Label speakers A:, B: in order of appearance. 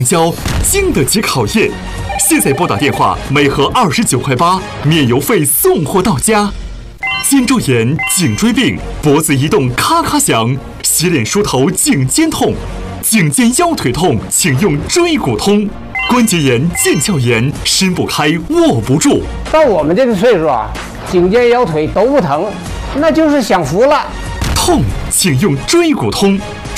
A: 交经得起考验。现在拨打电话，每盒29.8块，免邮费送货到家。肩周炎、颈椎病、脖子移动咔咔响，洗脸梳头颈肩痛，颈肩腰腿痛，请用椎骨通。关节炎、腱鞘炎，伸不开握不住。
B: 到我们这个岁数啊，颈肩腰腿都不疼，那就是享福了。
A: 痛，请用椎骨通。